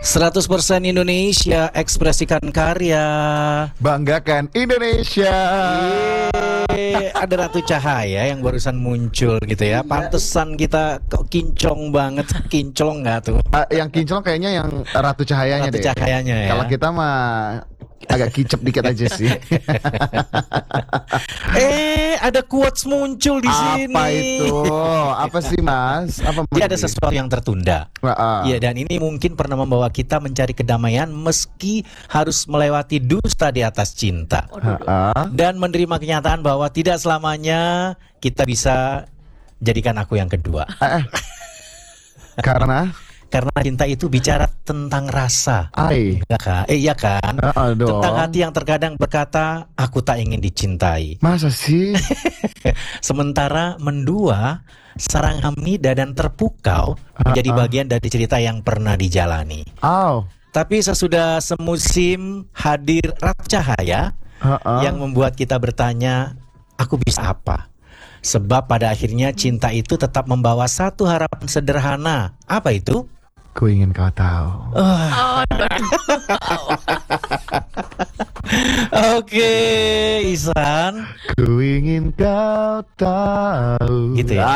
100% Indonesia, ekspresikan karya. Banggakan Indonesia. Ada Ratu Cahaya yang barusan muncul gitu ya. Pantesan kita kok kinclong banget. Kinclong nggak tuh? Yang kinclong kayaknya yang Ratu Cahayanya Ratu deh. Cahayanya ya. Kalau kita mah agak kicep dikit aja sih. Ada quotes muncul di sini. Apa itu? Apa sih Mas? Apa? Jadi ada sesuatu yang tertunda. Iya, dan ini mungkin pernah membawa kita mencari kedamaian meski harus melewati dusta di atas cinta. Dan menerima kenyataan bahwa tidak selamanya kita bisa jadikan aku yang kedua. Karena cinta itu bicara tentang rasa. Iya kan? Tentang hati yang terkadang berkata, aku tak ingin dicintai. Masa sih? Sementara mendua, sarang hamida dan terpukau menjadi bagian dari cerita yang pernah dijalani. Tapi sesudah semusim hadir Ratu Cahaya yang membuat kita bertanya, aku bisa apa? Sebab pada akhirnya cinta itu tetap membawa satu harapan sederhana. Apa itu? Ku ingin kau tahu. Oke, Ihsan. Ku ingin kau tahu. Gitu ya.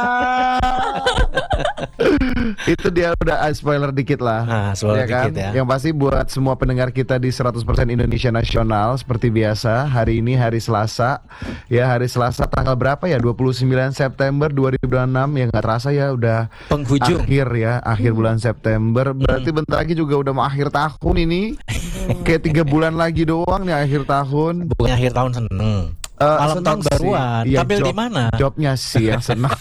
Itu dia udah spoiler dikit lah. Spoiler kan? dikit ya. Yang pasti buat semua pendengar kita di 100% Indonesia Nasional, seperti biasa, hari ini hari Selasa. Ya, hari Selasa tanggal berapa ya? 29 September 2026. Ya nggak terasa ya udah penghujung. Akhir bulan September. Berarti bentar lagi juga udah mau akhir tahun ini. Kayak 3 bulan lagi doang nih akhir tahun. Bukannya akhir tahun seneng. Malam tahun baruan. Ya, tampil di mana? Jobnya sih yang senang.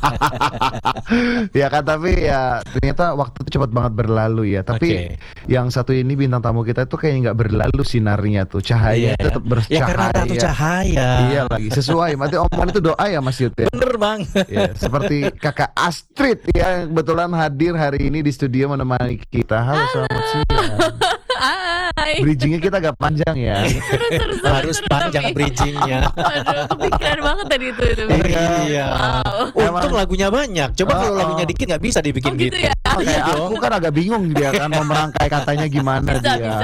Ya kan, tapi ya ternyata waktu itu cepat banget berlalu ya. Tapi yang satu ini bintang tamu kita tuh kayaknya nggak berlalu sinarnya tuh. Cahaya tetap bercahaya. Ya karena Ratu Cahaya. Iya lagi sesuai. Berarti omongan itu doa ya Mas Yud ya. Bener banget. Ya, seperti Kakak Astrid ya, yang kebetulan hadir hari ini di studio menemani kita. Halo, selamat siang. Bridgingnya kita agak panjang ya. Harus panjang bridgingnya. Aduh, kepikiran banget tadi itu. Iya. Untung lagunya banyak. Coba kalau lagunya dikit nggak bisa dibikin gitu. Ya? Kayak aku kan agak bingung dia kan mau merangkai katanya gimana dia.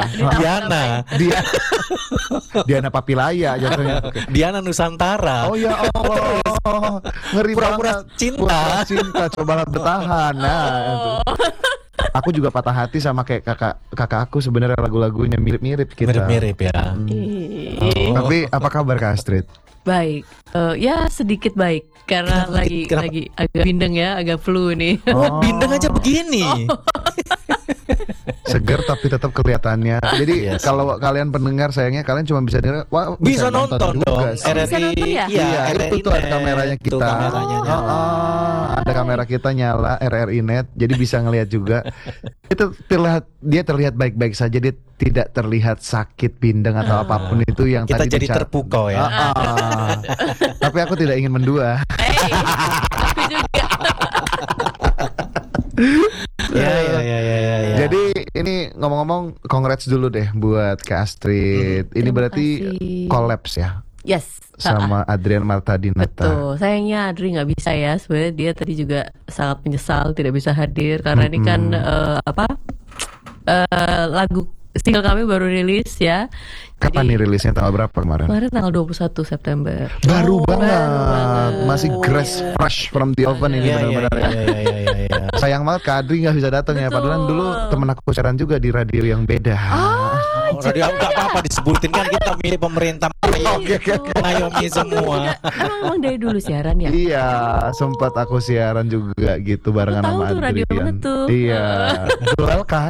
Diana Papilaya jatuhnya. Diana Nusantara. Oh ya Allah. Ngeri Pura-pura banget. cinta. Cobalah bertahan. Nah, aku juga patah hati sama kayak kakak aku, sebenarnya lagu-lagunya mirip-mirip kita. Mirip-mirip ya. Tapi apa kabar Kak Astrid? Baik, ya sedikit baik karena lagi agak bindeng ya, agak flu nih. Bindeng aja begini. Seger tapi tetap kelihatannya. Jadi kalau kalian pendengar, sayangnya kalian cuma bisa dengar, bisa nonton dong. RRI. Iya, itu tuh ada kameranya kita. Ada kamera kita nyala RRI Net, jadi bisa ngelihat juga. Itu terlihat baik-baik saja, dia tidak terlihat sakit, bindeng atau apapun itu yang kita tadi jadi terpukau ya. Tapi aku tidak ingin mendua. Aku juga. Ya. Jadi ini ngomong-ngomong, congrats dulu deh buat Kak Astrid. Ini berarti collabs ya? Yes. Sama Adrian Marta Dinata. Betul. Sayangnya Adri nggak bisa ya. Sebenarnya dia tadi juga sangat menyesal tidak bisa hadir karena ini kan lagu single kami baru rilis ya. Kapan nih rilisnya, tanggal berapa kemarin? Kemarin tanggal 21 September. Baru banget. Masih fresh from the oven ini benar-benar. Sayang banget Kak Adri nggak bisa datang ya. Padahal dulu temen aku siaran juga di radio yang beda. Radio nggak apa-apa disebutin, kan kita milik pemerintah, mengayomi semua. Emang dari dulu siaran ya? Iya, sempat aku siaran juga gitu barengan sama Adrian. Radio mana tuh? Iya, duel kan?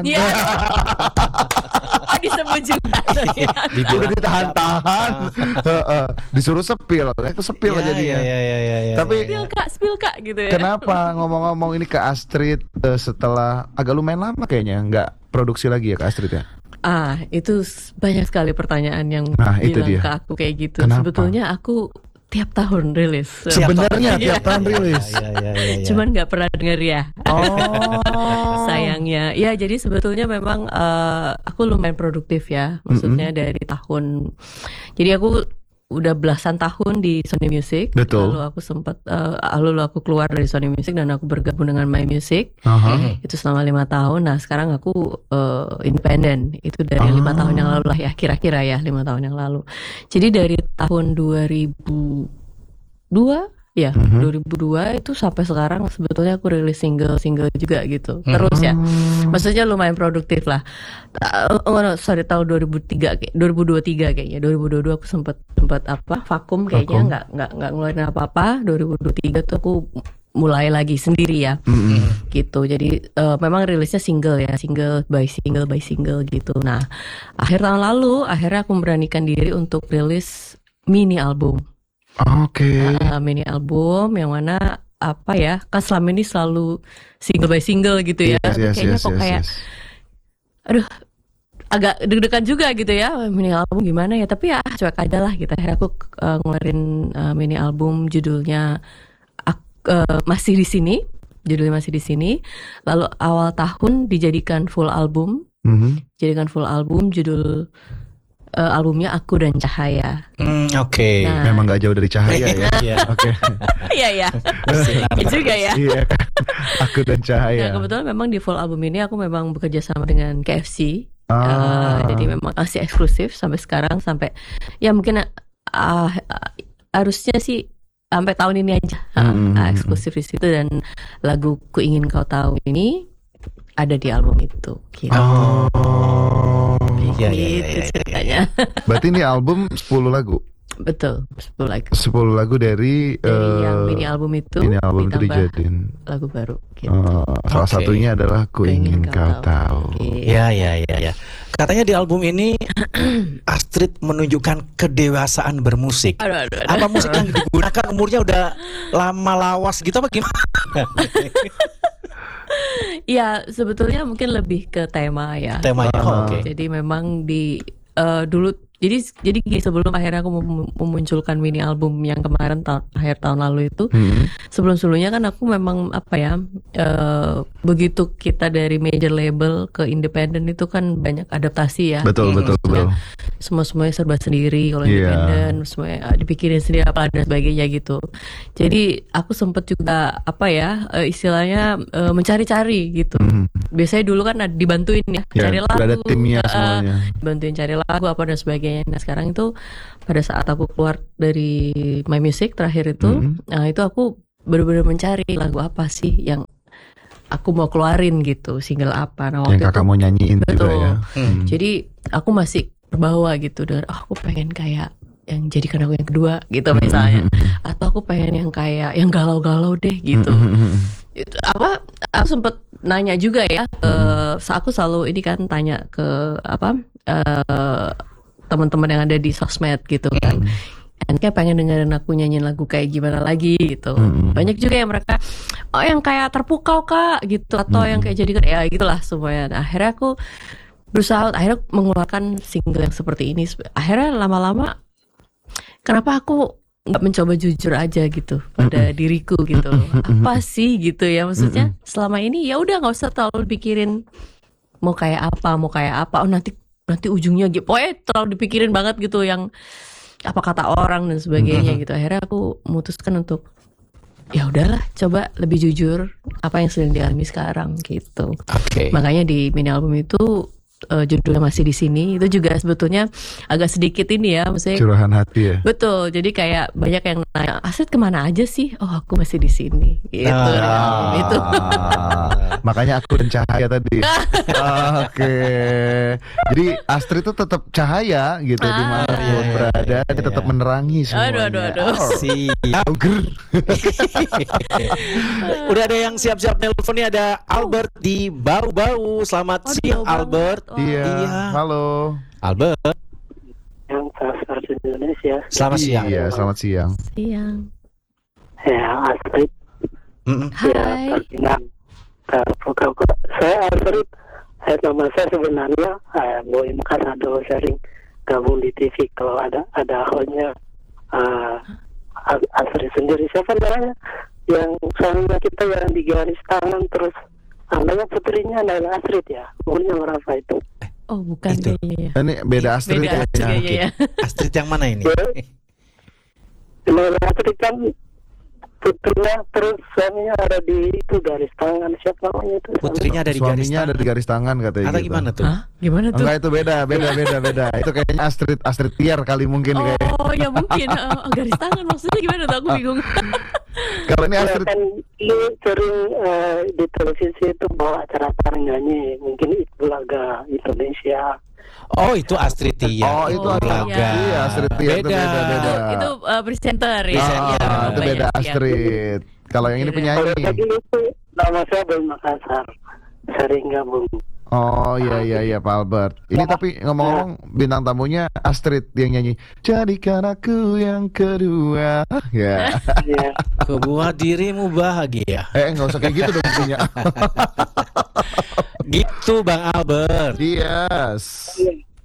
Disebut juga. Udah ditahan-tahan. Disuruh sepil. Itu sepil aja dia. Tapi spill kak gitu ya. Kenapa ngomong-ngomong ini Kak Astrid setelah agak lumayan lama kayaknya nggak produksi lagi ya Kak Astrid ya? Itu banyak sekali pertanyaan yang bilang ke aku kayak gitu. Kenapa? Sebetulnya aku tiap tahun rilis. Sebenarnya tiap tahun rilis. Cuman nggak pernah denger ya. Sayangnya. Ya jadi sebetulnya memang aku lumayan produktif ya. Maksudnya dari tahun. Jadi aku udah belasan tahun di Sony Music. Betul. Lalu aku sempat lalu aku keluar dari Sony Music dan aku bergabung dengan My Music. Itu selama 5 tahun. Nah sekarang aku independen. Itu dari 5 tahun yang lalu lah ya, kira-kira ya 5 tahun yang lalu. Jadi dari tahun 2002 ya, 2002 itu sampai sekarang sebetulnya aku rilis single juga gitu. Terus ya. Maksudnya lumayan produktif lah. Tahun 2023 kayaknya. 2022 aku sempat vakum kayaknya nggak ngeluarin apa-apa. 2023 tuh aku mulai lagi sendiri ya. Gitu. Jadi memang rilisnya single by single gitu. Nah, akhir tahun lalu akhirnya aku memberanikan diri untuk rilis mini album. Mini album yang mana kan selama ini selalu single by single gitu ya. Aduh, agak deg-degan juga gitu ya, mini album gimana ya. Tapi ya cuek aja lah gitu. Akhirnya aku ngeluarin mini album judulnya Masih di Sini. Judulnya Masih di Sini. Lalu awal tahun dijadikan full album. Judul albumnya Aku dan Cahaya. Oke. Nah, memang nggak jauh dari cahaya ya. Oke. Iya. Itu juga ya. Iya kan. Aku dan Cahaya. Nah, kebetulan memang di full album ini aku memang bekerja sama dengan KFC. Jadi memang masih eksklusif sampai sekarang, sampai ya mungkin harusnya sih sampai tahun ini aja eksklusif di situ, dan lagu Ku Ingin Kau Tahu ini ada di album itu. Gitu. Iya. Ceritanya. Berarti ini album 10 lagu. Betul, 10 lagu. 10 lagu dari yang mini album itu. Mini album itu ditambah dijadiin lagu baru. Gitu. Salah satunya adalah Ku Ingin Kau Tahu. Ya. Katanya di album ini Astrid menunjukkan kedewasaan bermusik. Aduh. Apa musik yang digunakan umurnya udah lama lawas gitu apa gimana? Ya sebetulnya mungkin lebih ke tema ya. Temanya. Oke. Jadi memang di dulu jadi sebelum akhirnya aku memunculkan mini album yang kemarin akhir tahun lalu itu, sebelum-sebelumnya kan aku memang begitu kita dari major label ke independen itu kan banyak adaptasi ya. Betul. Semuanya serba sendiri kalau independen, semuanya dipikirin sendiri apa dan sebagainya gitu. Jadi aku sempat juga istilahnya mencari-cari gitu. Biasanya dulu kan dibantuin ya cari lagu, ada timnya semuanya. Dibantuin cari lagu apa dan sebagainya. Nah sekarang itu pada saat aku keluar dari My Music terakhir itu, nah itu aku benar-benar mencari lagu apa sih yang aku mau keluarin gitu, single apa. Nah, yang kakak mau nyanyiin juga ya. Jadi aku masih terbawa gitu dengan aku pengen kayak yang jadikan aku yang kedua gitu misalnya, atau aku pengen yang kayak yang galau-galau deh gitu. Itu aku sempet nanya juga ya, aku selalu ini kan tanya ke teman-teman yang ada di sosmed gitu kan. Kayak pengen dengerin aku nyanyiin lagu kayak gimana lagi gitu. Banyak juga yang mereka yang kayak Terpukau Kak gitu, atau yang kayak jadikan ya gitulah semuanya. Nah, akhirnya aku berusaha mengeluarkan single yang seperti ini. Akhirnya lama-lama kenapa aku nggak mencoba jujur aja gitu pada diriku gitu. Apa sih gitu ya, maksudnya selama ini ya udah nggak usah terlalu dipikirin mau kayak apa. Oh nanti ujungnya gitu. Pokoknya terlalu dipikirin banget gitu yang apa kata orang dan sebagainya gitu. Akhirnya aku memutuskan untuk ya udahlah, coba lebih jujur apa yang sedang dialami sekarang gitu. Makanya di mini album itu judulnya Masih di Sini itu juga sebetulnya agak sedikit ini ya, maksudnya curahan hati ya. Betul, jadi kayak banyak yang nanya, Astrid kemana aja sih? Oh aku masih di sini gitu. Itu. Makanya Aku dan Cahaya tadi. Oke. Jadi Astrid itu tetap cahaya gitu dimanapun berada, dia tetap menerangi semuanya. Aduh. Siap. Udah ada yang siap-siap nelpon nih, ada Albert di Bau-Bau. Selamat siang Albert. Iya. Halo Albert. Yang salah di Indonesia. Selamat siang. Iya, selamat siang. Ya, Astrid. Hai. Ya, saya Astrid. Nama saya sebenarnya Boy Makasado, sering gabung di TV kalau ada hostnya Astrid sendiri. Siapa namanya? Yang suaminya kita yang di garis tangan terus namanya putrinya adalah Astrid ya. Umurnya berapa itu? Oh bukan itu. Ya. Ini beda Astrid. Beda Astrid ya. Astrid yang mana ini? Nora Astrid kan putrinya, terus suaminya ada di itu garis tangan, siapa namanya itu? Putrinya ada di garis Suaminya ada tangan. di garis tangan katanya Atau gitu. gimana tuh? Hah? Gimana tuh? Enggak, itu beda. Itu kayaknya Astrid Tiar kali mungkin kayak. Oh ya mungkin garis tangan maksudnya gimana tuh aku bingung. Kalau ini Ya, Astrid kan lu sering di televisi itu bawa acara nyanyi, mungkin itu laga Indonesia. Oh, itu Astrid Tiar. Oh, itu Laga. Iya, Astrid Tiar itu beda. Itu presenter ya. Presenter. Itu Banyak, beda ya. Astrid. Kalau yang ini Iya. Kalau penyanyi. tadi itu nama saya Boy Makassar, sering gabung. Oh iya Pak Albert. Ini tapi ngomong-ngomong bintang tamunya Astrid yang nyanyi. Jadikan aku yang kedua. Ya. Iya. Kebuat dirimu bahagia. Nggak usah kayak gitu dong punya. Gitu Bang Albert. Yes.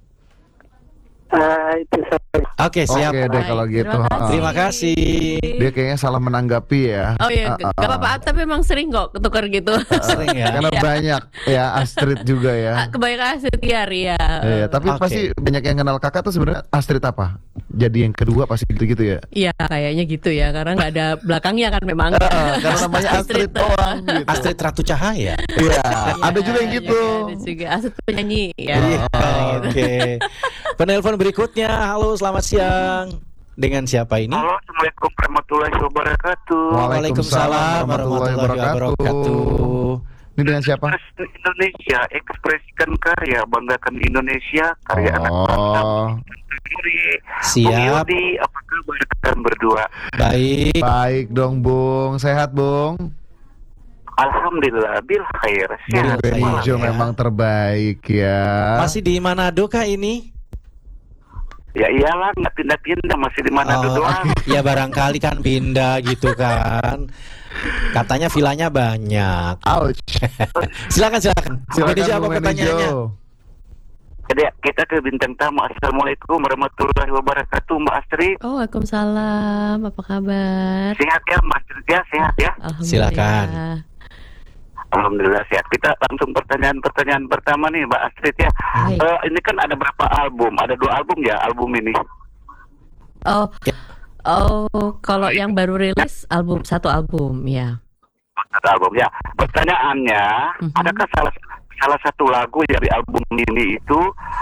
Itu saya. Oke, siap. Oke deh kalau gitu. Terima kasih. Dia kayaknya salah menanggapi ya. Oh iya, gak apa-apa. Tapi emang sering kok ketukar gitu. Sering ya. Karena banyak ya Astrid juga ya. Kebanyakan Setiar ya. Iya, tapi Oke. pasti banyak yang kenal kakak tuh sebenarnya Astrid apa? Jadi yang kedua pasti gitu-gitu ya. Iya, kayaknya gitu ya. Karena nggak ada belakangnya kan memang. Karena namanya Astrid doang gitu. Astrid Ratu Cahaya. Iya, ada juga yang gitu. Ada juga Astrid penyanyi ya. Iya, oke. Penelpon berikutnya. Halo, selamat siang. Dengan siapa ini? Halo, Assalamualaikum warahmatullahi wabarakatuh. Waalaikumsalam warahmatullahi wabarakatuh. Ini dengan siapa? Presiden Indonesia, ekspresikan karya, banggakan Indonesia, karya anak bangsa. Oh, Siap. Bung Yudi, apa kabar kalian berdua? Baik. baik dong Bung. Sehat Bung? Alhamdulillah, bil khair. Sehat. Bil khair. Bejo ya. memang terbaik ya. Masih di Manado kah ini? Ya iyalah, nggak pindah-pindah, masih di mana doang. Ya barangkali kan pindah gitu kan. Katanya vilanya banyak. Ouch. Silakan. Bung Benejo, apa Bung pertanyaannya? Benejo. Jadi kita ke bintang tamu. Assalamualaikum warahmatullahi wabarakatuh, Mbak Astrid. Oh, waalaikumsalam. Apa kabar? Sehat ya, Mbak Astrid ya, sehat ya. Alhamdulillah. Silakan. Alhamdulillah sehat. Kita langsung pertanyaan pertama nih, Mbak Astrid ya. Baik. Ini kan ada berapa album? Ada 2 album ya, album ini. Oh, kalau yang baru rilis satu album ya. Satu album ya. Pertanyaannya, adakah salah satu lagu dari album ini itu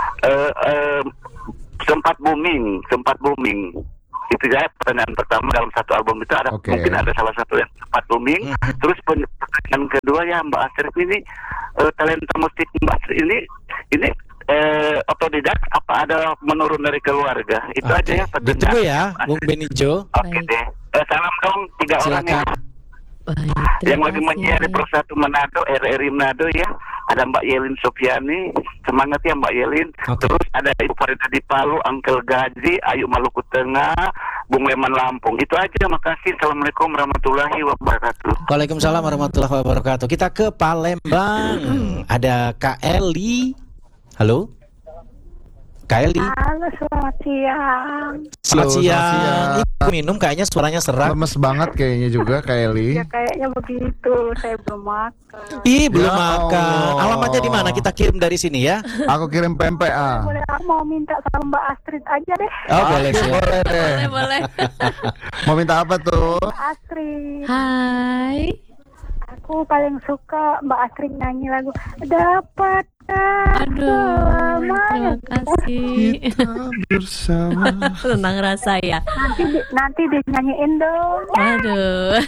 sempat booming? Itu ya pertanyaan pertama. Dalam satu album itu ada Oke. mungkin ada salah satu yang sempat booming. Terus pertanyaan kedua ya, Mbak Astrid ini talenta musik Mbak Astrid ini otodidak apa ada menurun dari keluarga? Itu aja ya pertanyaan. Ditunggu ya, Bung Benejo. Oke Baik. deh. Salam dong 3 orang ya. Silakan. Baik, Yang terima lagi kasih. menyiar di Persatu Manado, RRI Manado ya. Ada Mbak Yelin Sofiani, semangat ya Mbak Yelin. Oke. Terus ada Ibu Farida di Palu, Uncle Gaji, Ayu Maluku Tengah, Bung Leman Lampung. Itu aja, makasih. Assalamualaikum warahmatullahi wabarakatuh. Waalaikumsalam warahmatullahi wabarakatuh. Kita ke Palembang. Ada Kak Eli. Halo? Kak Eli. Halo, selamat siang. Selamat Halo, siang. selamat siang. Ih, minum kayaknya suaranya serak. Lemes banget kayaknya juga Kak Eli. Ya kayaknya begitu, saya belum makan. Ih, belum Ya makan. Allah. Alamatnya di mana? Kita kirim dari sini ya. Aku kirim PMPA. Boleh aku mau minta sama Mbak Astrid aja deh. Oh, boleh sih. Boleh deh. Boleh. Mau minta apa tuh? Astrid, Hai. aku paling suka Mbak Astrid nyanyi lagu Dapat. Aduh, terima kasih. Bersama. Tentang rasa ya. Nanti dinyanyiin dong. Aduh.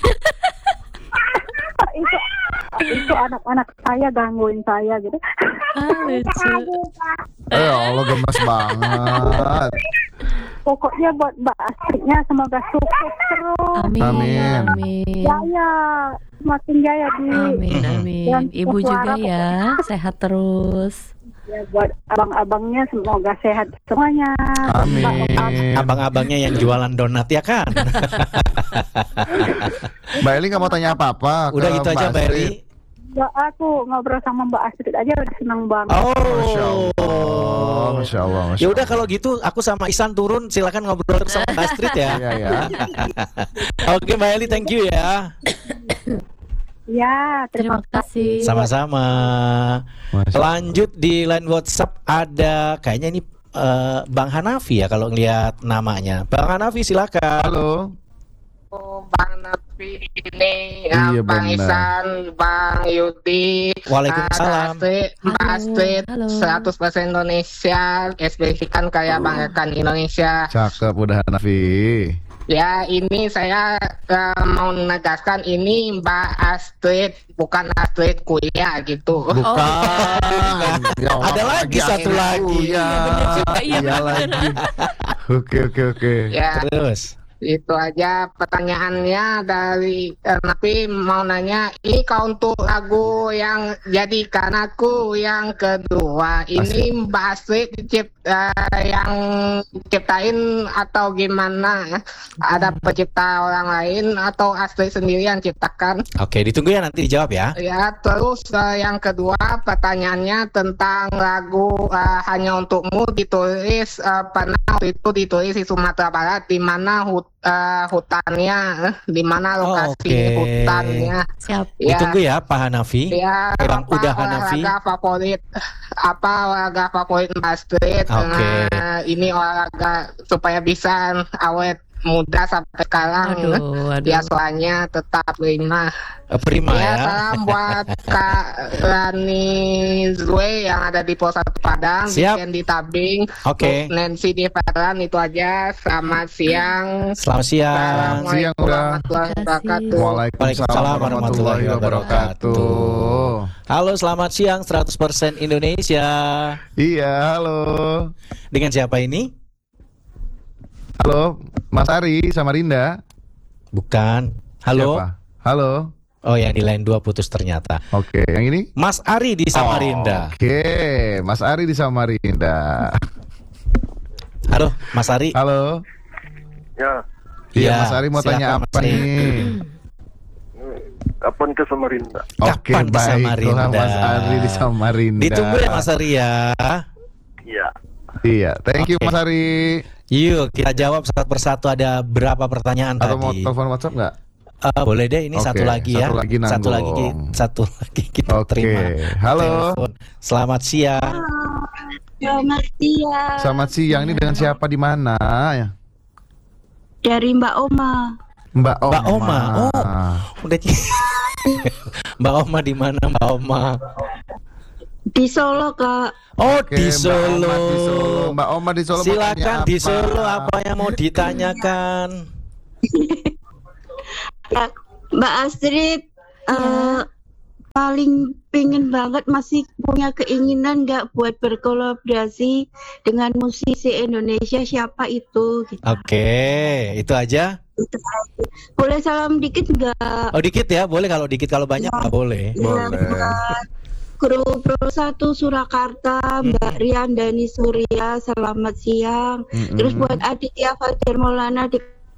itu anak-anak saya gangguin saya gitu. Lucu. Ya Allah, gemes banget. Pokoknya buat Mbak Astridnya semoga sukses terus. Amin. Amin. Amin. Jaya, semakin jaya di Amin, amin. Dan Ibu juga suara ya, sehat terus. ya buat abang-abangnya semoga sehat semuanya. Amin. Abang-abangnya yang jualan donat ya kan? Mbak Eli nggak mau tanya apa-apa? Udah ke gitu aja Mbak Eli. Astrid? Ya, aku ngobrol sama Mbak Astrid aja udah senang banget. Masya Allah, Oh. Masya Allah, Masya Ya udah Allah. kalau gitu aku sama Isan turun, silakan ngobrol terus sama Mbak Astrid ya. Iya ya. Oke Mbak Eli, thank you ya. Ya, Terima kasih. Sama-sama. Masya Allah. Lanjut di line WhatsApp ada kayaknya ini Bang Hanafi ya kalau ngelihat namanya. Bang Hanafi silakan. Halo. Bang Nafi ini, Iya, Bang benar. Isan, Bang Yudi, Waalaikumsalam. Mbak Astrid, Halo. 100% Indonesia, ekspresikan kayak Bang Ekan Indonesia. Cakep udah Hanafi. Ya, ini saya mau menegaskan ini Mbak Astrid, bukan Astrid kuliah gitu. Bukan. Ya Allah, Ada lagi satu akhirnya lagi. Ya. Iya, Iya lagi. Oke. Ya, Terus. itu aja pertanyaannya dari tapi mau nanya ini kau untuk lagu yang jadikan aku yang kedua ini Mbak Astrid yang ciptain atau gimana? Ada pencipta orang lain atau Astrid sendiri yang ciptakan? Oke, ditunggu ya, nanti dijawab ya. Ya, terus yang kedua pertanyaannya tentang lagu Hanya Untukmu ditulis pernah waktu itu ditulis di Sumatera Barat di mana hutannya, di mana lokasi Oke. hutannya. Siap. Ya, Ditunggu ya Pak Hanafi. ya Bang apa Udah Hanafi. olahraga favorit Mbak Astrid. Oke. Ini olahraga supaya bisa awet muda sampai sekarang. Aduh. Ya soalnya tetap prima. Prima Ya, ya. salam buat Kak Rani Zue yang ada di Pos 1 Padang, Siap. di Tabing. Oke. Untuk Nancy di Veteran itu aja. Selamat siang. Selamat siang. Siang, Assalamualaikum udah. warahmatullahi wabarakatuh. Waalaikumsalam warahmatullahi wabarakatuh. Halo, selamat siang 100% Indonesia. Iya, halo. Dengan siapa ini? Halo, Mas Ari Samarinda. Bukan. Halo. Siapa? Halo. Oh, yang di line 2 putus ternyata. Oke, yang ini? Mas Ari di Samarinda. Oke, Mas Ari di Samarinda. Halo, Mas Ari. Halo. Ya, Iya, Ya, Mas Ari mau silakan, tanya Mas apa Ari. nih? kapan ke Samarinda? Oke, Kapan ke baiklah Samarinda? Mas Ari di Samarinda. Ditunggu ya Mas Ari ya. Iya. Iya, thank you Oke. Mas Ari. Yuk kita jawab satu persatu. Ada berapa pertanyaan Atau mau tadi? telepon WhatsApp nggak? Boleh deh, ini Oke, satu lagi ya. satu lagi nanggung. Satu lagi kita Oke, terima. halo. Telepon. Selamat siang. Selamat siang. Selamat siang, ini dengan siapa di mana ya? Dari Mbak Oma. Mbak Oma. Mbak Oma. Oh, udah. Mbak Oma di mana Mbak Oma? Di Solo, Kak. Oh, Oke, di Mbak Solo. Oma di Solo. Mbak Oma di Solo. mau Silakan tanya di Solo apa yang mau ditanyakan? Ya, Mbak Astrid, paling pengen banget masih punya keinginan nggak buat berkolaborasi dengan musisi Indonesia, siapa itu? Gitu. Oke, itu aja. Boleh salam dikit nggak? Oh, dikit ya, boleh. Kalau dikit, kalau banyak nggak boleh. Boleh. Buat kru Pro 1 Surakarta, Mbak Riandani Surya, selamat siang. Terus buat Aditya Fajar Maulana,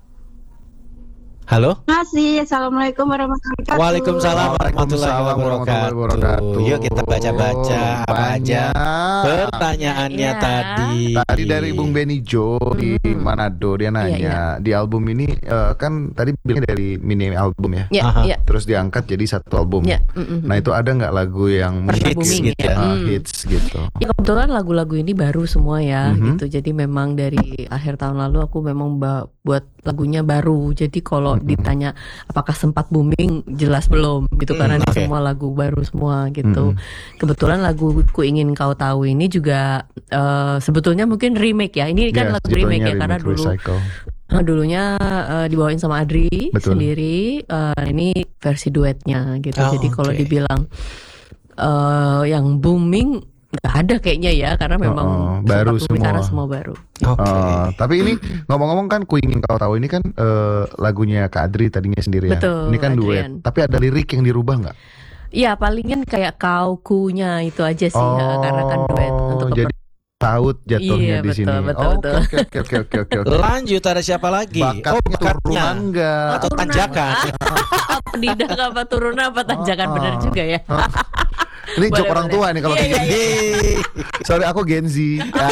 Halo? kasih. Assalamualaikum warahmatullahi wabarakatuh. Waalaikumsalam warahmatullahi Waalaikumsalam warahmatullahi wabarakatuh. wabarakatuh. Yuk kita baca-baca apa aja Banyak. pertanyaannya Ya. tadi. Tadi dari Bung Benny Jo di Manado, dia nanya di album ini kan tadi bilangnya dari mini album ya, Ya, Aha. ya. terus diangkat jadi satu album. Ya, Nah itu ada nggak lagu yang Hits booming gitu ya. hits gitu? Ya kebetulan lagu-lagu ini baru semua ya Mhm. gitu. Jadi memang dari akhir tahun lalu aku memang buat lagunya baru. Jadi kalau ditanya apakah sempat booming, jelas belum gitu karena ini oke. semua lagu baru semua gitu. Kebetulan lagu Ku Ingin Kau Tahu ini juga sebetulnya mungkin remake ya. Ini kan Yes, lagu remake judulnya ya karena Remake dulu Recycle. dulunya dibawain sama Adri Betul. sendiri. Ini versi duetnya gitu. Oh, Jadi kalau oke. dibilang yang booming nggak ada kayaknya ya karena memang baru sempat booming semua. karena semua baru. Oke. Tapi ini ngomong-ngomong kan Ku Ingin Kau Tahu ini kan lagunya Kak Adri tadinya sendiri ya. Betul, Ini kan duet. Adrian. Tapi ada lirik yang dirubah nggak? Iya palingan kayak kau kunya itu aja sih ya, karena kan duet untuk jadi taut jatuhnya Iya, di sini. betul, betul. Oke. Lanjut, ada siapa lagi? Bakatnya turunan enggak? Atau tanjakan? Pendidak apa turunan apa tanjakan benar juga ya. Ini Boleh, joke orang boleh. tua nih kalau Iya, kayak gini. Sorry aku Gen Z.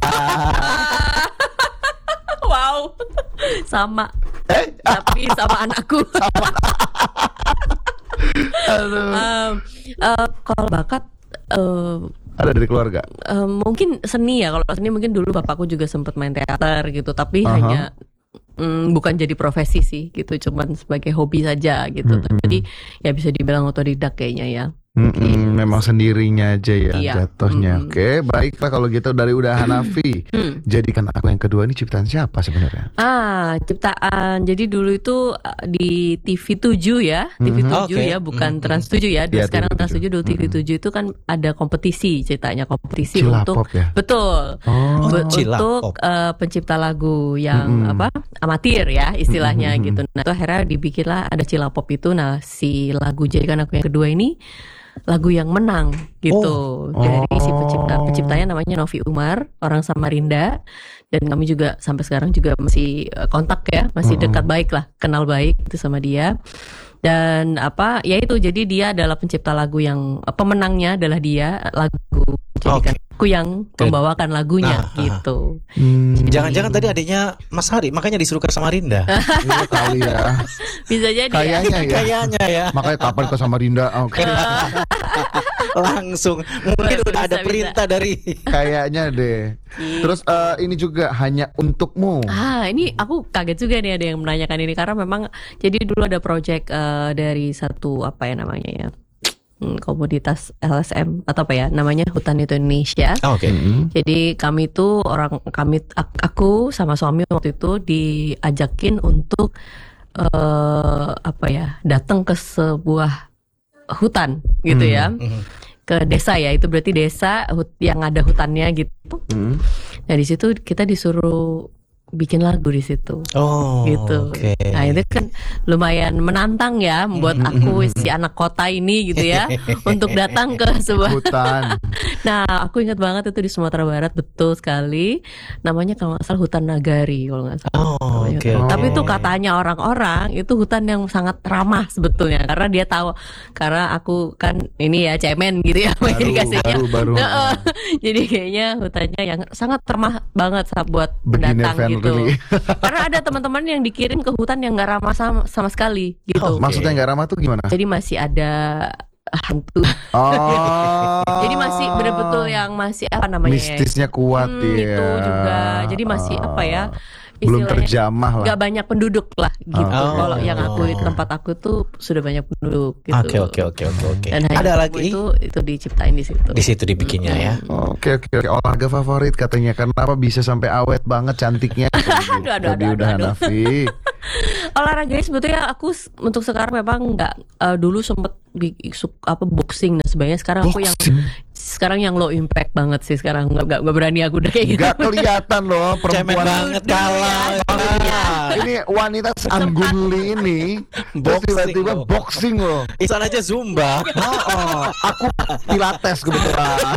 Wow, sama. Tapi sama anakku. Kalau bakat Ada dari keluarga. mungkin seni ya. Kalau seni mungkin dulu bapakku juga sempat main teater gitu. Tapi Aha. hanya bukan jadi profesi sih gitu, cuman sebagai hobi saja gitu. Jadi ya bisa dibilang otodidak kayaknya ya. Memang sendirinya aja ya jatuhnya. Oke, baiklah kalau gitu dari Uda Hanafi. Jadikan Aku Yang Kedua ini ciptaan siapa sebenarnya? Ciptaan. Jadi dulu itu di TV7 ya, TV7 ya, bukan Trans 7 ya. Sekarang Trans 7, dulu TV7 itu kan ada kompetisi, ceritanya kompetisi Cilapop untuk ya? Betul. Untuk pencipta lagu yang amatir ya istilahnya gitu. Nah, itu akhirnya dibikinlah ada Cilapop itu. Nah, si lagu Jadikan Aku Yang Kedua ini lagu yang menang gitu dari si penciptanya namanya Novi Umar, orang Samarinda, dan kami juga sampai sekarang juga masih kontak ya, masih dekat baik lah, kenal baik itu sama dia. Dan ya itu, jadi dia adalah pencipta lagu yang pemenangnya adalah dia, lagu Jadikan Aku yang membawakan lagunya gitu. Jangan-jangan tadi adiknya Mas Hari, makanya disuruh ke Samarinda. Iya kali ya. Bisa jadi Kayaknya ya. Makanya kapan ke Samarinda? Oke. Langsung mungkin udah ada perintah dari kayaknya deh. Terus ini juga Hanya Untukmu. Ini aku kaget juga nih ada yang menanyakan ini, karena memang jadi dulu ada project dari satu komunitas LSM atau namanya Hutan Itu Indonesia. Jadi kami tuh aku sama suami waktu itu diajakin untuk datang ke sebuah hutan gitu ya. Ke desa ya, itu berarti desa yang ada hutannya gitu. Nah di situ kita disuruh bikin lagu di situ. Gitu. Nah itu kan lumayan menantang ya buat aku si anak kota ini gitu ya untuk datang ke sebuah hutan. Nah aku ingat banget itu di Sumatera Barat, betul sekali. Namanya kalau nggak salah hutan Nagari kalau nggak salah. Tapi itu katanya orang-orang itu hutan yang sangat ramah sebetulnya, karena dia tahu, karena aku kan ini ya cemen gitu ya baru. Jadi kayaknya hutannya yang sangat ramah banget buat pendatang gitu. Karena ada teman-teman yang dikirim ke hutan yang nggak ramah sama sekali gitu. Maksudnya nggak ramah tuh gimana? Jadi masih ada hantu. Jadi masih betul-betul yang masih mistisnya kuat ya. Itu juga. Jadi masih belum terjamah lah. Gak banyak penduduk lah gitu. Kalau yang tempat aku tuh sudah banyak penduduk gitu. Oke. Dan ada lagi itu diciptain di situ. Di situ dibikinnya ya. Oke. Olahraga favorit katanya, kenapa bisa sampai awet banget cantiknya? Aduh. Udah Hanafi. Olahraganya sebetulnya aku untuk sekarang memang nggak, dulu sempet boxing dan sebagainya. Sekarang aku yang low impact banget sih sekarang, nggak berani aku udah kayak gitu. Nggak kelihatan loh perempuan banget kalah. Ini wanita seangguli ini tiba-tiba boxing loh. Isan aja Zumba. Aku Pilates kebetulan.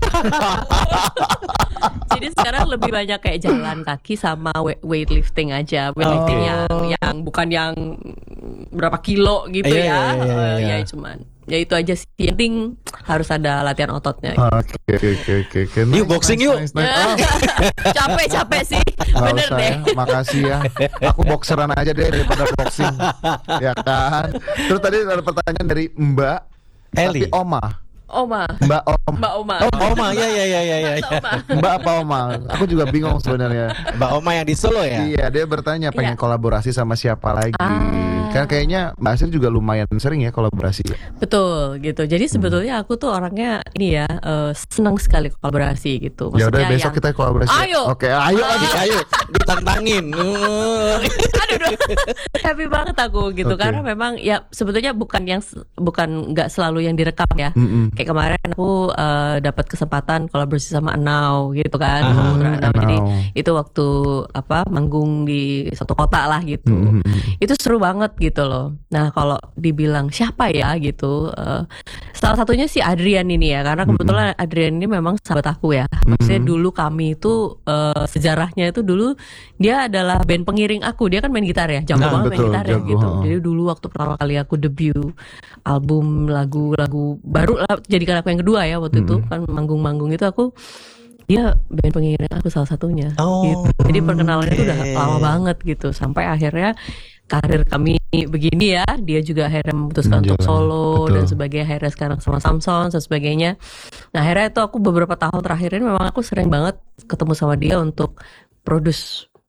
Jadi sekarang lebih banyak kayak jalan kaki sama weightlifting aja. Weightlifting yang bukan yang berapa kilo gitu ya. Ya cuman ya itu aja sih. Yang penting harus ada latihan ototnya. Oke. Yuk boxing yuk. Capek sih. Bener deh. Makasih ya. Aku boxeran aja deh daripada boxing. Ya kan. Terus tadi ada pertanyaan dari Mbak Eli. Mbak Oma. Oma, ya. Mbak apa Oma? Aku juga bingung sebenarnya. Mbak Oma yang di Solo ya? Iya, dia bertanya pengen kolaborasi sama siapa lagi. Kan kayaknya Mbak Asri juga lumayan sering ya kolaborasi. Betul gitu. Jadi sebetulnya aku tuh orangnya ini ya, senang sekali kolaborasi gitu. Ya udah besok kita kolaborasi. Ayo. Oke, ayo ditantangin. Aduh. Happy banget aku gitu. Karena memang ya sebetulnya bukan nggak selalu yang direkam ya. Kayak kemarin aku dapat kesempatan kolaborasi sama Anau gitu kan. Jadi itu waktu manggung di satu kota lah gitu. Itu seru banget gitu loh. Nah kalau dibilang siapa ya gitu, salah satunya si Adrian ini ya, karena kebetulan Adrian ini memang sahabat aku ya. Maksudnya dulu kami itu sejarahnya itu dulu dia adalah band pengiring aku. Dia kan main gitar ya, jago banget main gitar ya gitu. Jadi dulu waktu pertama kali aku debut album lagu-lagu baru lah, Jadikan Aku Yang Kedua ya waktu itu kan manggung-manggung itu dia band pengiring aku salah satunya gitu. Jadi perkenalannya itu udah lama banget gitu, sampai akhirnya karir kami begini ya, dia juga akhirnya memutuskan untuk solo dan sebagainya, akhirnya sekarang sama Samson dan sebagainya. Nah akhirnya itu aku beberapa tahun terakhir ini memang aku sering banget ketemu sama dia untuk produce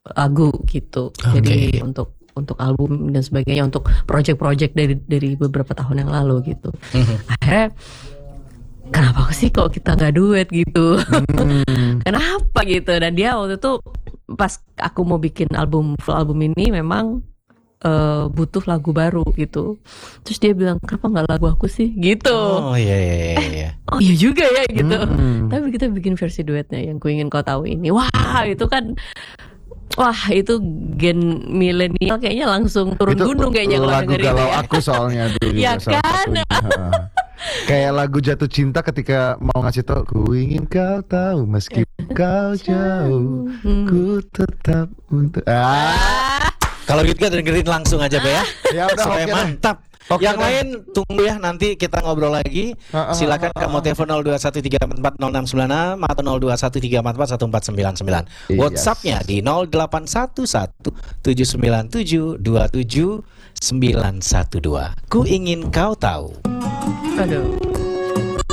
lagu gitu. Jadi untuk album dan sebagainya, untuk project-project dari beberapa tahun yang lalu gitu. Akhirnya kenapa sih kok kita nggak duet gitu? Kenapa gitu? Dan dia waktu itu pas aku mau bikin full album ini memang butuh lagu baru gitu. Terus dia bilang, kenapa nggak lagu aku sih? Gitu. Oh iya. Oh iya juga ya gitu. Tapi kita bikin versi duetnya yang Ku Ingin Kau Tahu ini. Wah itu gen milenial kayaknya langsung turun gunung kayaknya kalau lagu dengerin galau ya. aku soalnya dulu Ya juga salah kan? satunya. Kayak lagu Jatuh Cinta ketika mau ngasih tau, ku ingin kau tahu meski kau jauh, ku tetap untuk. Kalau gitu kita dengerin langsung aja Be ya. Ya udah, supaya oke deh. mantap. Oke yang deh. lain tunggu ya, nanti kita ngobrol lagi. Silakan kamu telepon 0213440696 atau 0213441499. Yes. WhatsApp-nya di 081179727912. Ku ingin kau tahu. Aduh.